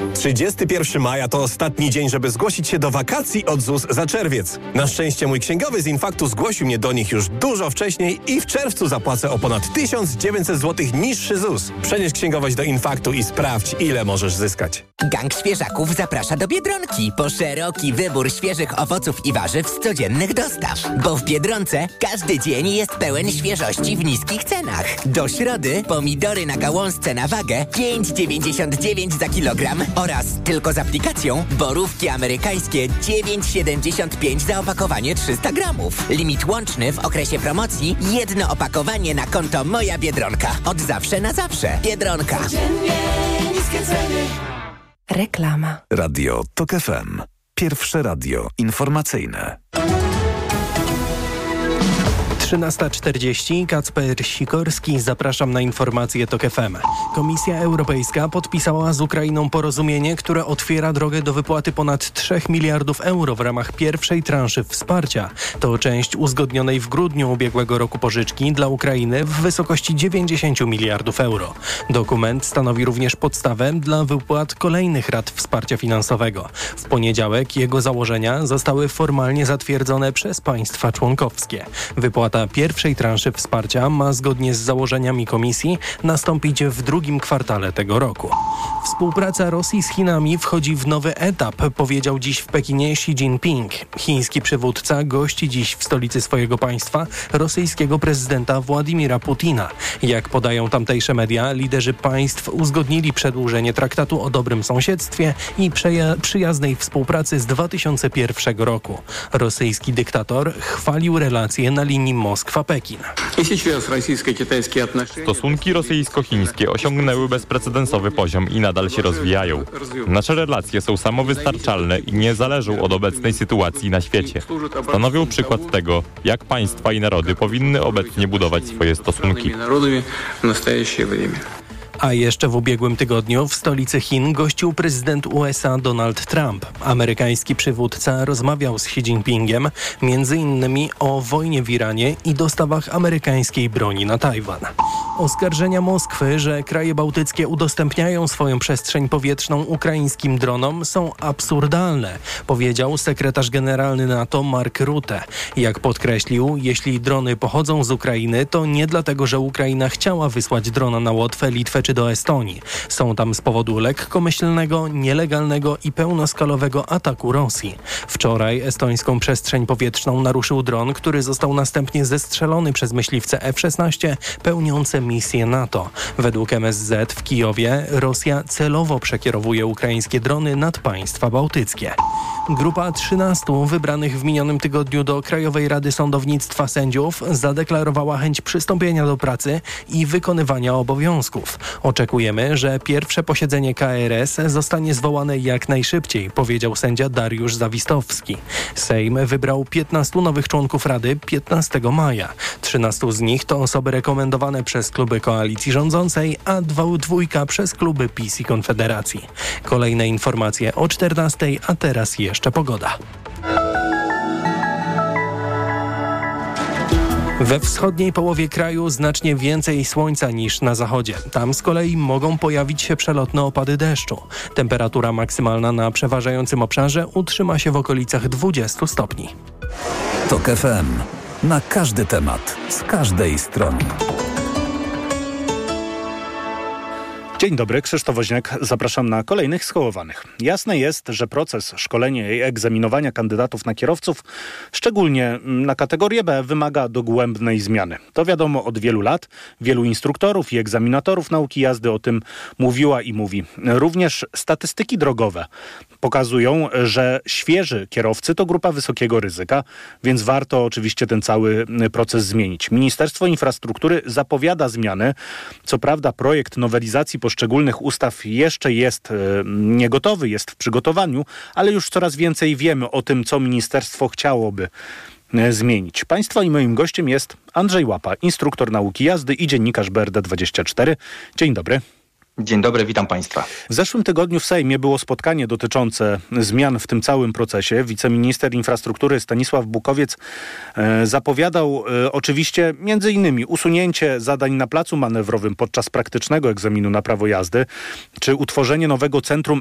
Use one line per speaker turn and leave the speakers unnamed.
31 maja to ostatni dzień, żeby zgłosić się do wakacji od ZUS za czerwiec. Na szczęście mój księgowy z Infaktu zgłosił mnie do nich już dużo wcześniej i w czerwcu zapłacę o ponad 1900 zł niższy ZUS. Przenieś księgowość do Infaktu i sprawdź, ile możesz zyskać.
Gang Świeżaków zaprasza do Biedronki po szeroki wybór świeżych owoców i warzyw z codziennych dostaw. Bo w Biedronce każdy dzień jest pełen świeżości w niskich cenach. Do środy pomidory na gałązce na wagę 5,99 za kilogram oraz tylko z aplikacją borówki amerykańskie 9,75 za opakowanie 300 gramów. Limit łączny w okresie promocji 1 opakowanie na konto Moja Biedronka. Od zawsze na zawsze. Biedronka.
Codziennie niskie ceny.
Reklama.
Radio TOK FM. Pierwsze radio informacyjne.
13:40. Kacper Sikorski. Zapraszam na informacje TOK FM. Komisja Europejska podpisała z Ukrainą porozumienie, które otwiera drogę do wypłaty ponad 3 miliardów euro w ramach pierwszej transzy wsparcia. To część uzgodnionej w grudniu ubiegłego roku pożyczki dla Ukrainy w wysokości 90 miliardów euro. Dokument stanowi również podstawę dla wypłat kolejnych rat wsparcia finansowego. W poniedziałek jego założenia zostały formalnie zatwierdzone przez państwa członkowskie. Wypłata pierwszej transzy wsparcia ma zgodnie z założeniami Komisji nastąpić w drugim kwartale tego roku. Współpraca Rosji z Chinami wchodzi w nowy etap, powiedział dziś w Pekinie Xi Jinping. Chiński przywódca gości dziś w stolicy swojego państwa rosyjskiego prezydenta Władimira Putina. Jak podają tamtejsze media, liderzy państw uzgodnili przedłużenie traktatu o dobrym sąsiedztwie i przyjaznej współpracy z 2001 roku. Rosyjski dyktator chwalił relacje na linii Moskwa-Pekin.
Stosunki rosyjsko-chińskie osiągnęły bezprecedensowy poziom i nadal się rozwijają. Nasze relacje są samowystarczalne i nie zależą od obecnej sytuacji na świecie. Stanowią przykład tego, jak państwa i narody powinny obecnie budować swoje stosunki.
A jeszcze w ubiegłym tygodniu w stolicy Chin gościł prezydent USA Donald Trump. Amerykański przywódca rozmawiał z Xi Jinpingiem m.in. o wojnie w Iranie i dostawach amerykańskiej broni na Tajwan. Oskarżenia Moskwy, że kraje bałtyckie udostępniają swoją przestrzeń powietrzną ukraińskim dronom, są absurdalne, powiedział sekretarz generalny NATO Mark Rutte. Jak podkreślił, jeśli drony pochodzą z Ukrainy, to nie dlatego, że Ukraina chciała wysłać drona na Łotwę, Litwę czy do Estonii. Są tam z powodu lekkomyślnego, nielegalnego i pełnoskalowego ataku Rosji. Wczoraj estońską przestrzeń powietrzną naruszył dron, który został następnie zestrzelony przez myśliwce F-16 pełniące misję NATO. Według MSZ w Kijowie Rosja celowo przekierowuje ukraińskie drony nad państwa bałtyckie. Grupa 13 wybranych w minionym tygodniu do Krajowej Rady Sądownictwa sędziów zadeklarowała chęć przystąpienia do pracy i wykonywania obowiązków. Oczekujemy, że pierwsze posiedzenie KRS zostanie zwołane jak najszybciej, powiedział sędzia Dariusz Zawistowski. Sejm wybrał 15 nowych członków Rady 15 maja. 13 z nich to osoby rekomendowane przez kluby koalicji rządzącej, a dwójka przez kluby PiS i Konfederacji. Kolejne informacje o 14, a teraz jeszcze pogoda. We wschodniej połowie kraju znacznie więcej słońca niż na zachodzie. Tam z kolei mogą pojawić się przelotne opady deszczu. Temperatura maksymalna na przeważającym obszarze utrzyma się w okolicach 20 stopni.
TOK FM. Na każdy temat, z każdej strony.
Dzień dobry, Krzysztof Woźniak. Zapraszam na kolejnych Skołowanych. Jasne jest, że proces szkolenia i egzaminowania kandydatów na kierowców, szczególnie na kategorię B, wymaga dogłębnej zmiany. To wiadomo od wielu lat. Wielu instruktorów i egzaminatorów nauki jazdy o tym mówiła i mówi. Również statystyki drogowe pokazują, że świeży kierowcy to grupa wysokiego ryzyka, więc warto oczywiście ten cały proces zmienić. Ministerstwo Infrastruktury zapowiada zmiany. Co prawda projekt nowelizacji poszczególnych ustaw jeszcze jest niegotowy, jest w przygotowaniu, ale już coraz więcej wiemy o tym, co ministerstwo chciałoby zmienić. Państwa i moim gościem jest Andrzej Łapa, instruktor nauki jazdy i dziennikarz BRD24. Dzień dobry.
Dzień dobry, witam Państwa.
W zeszłym tygodniu w Sejmie było spotkanie dotyczące zmian w tym całym procesie. Wiceminister infrastruktury Stanisław Bukowiec zapowiadał oczywiście między innymi usunięcie zadań na placu manewrowym podczas praktycznego egzaminu na prawo jazdy, czy utworzenie nowego Centrum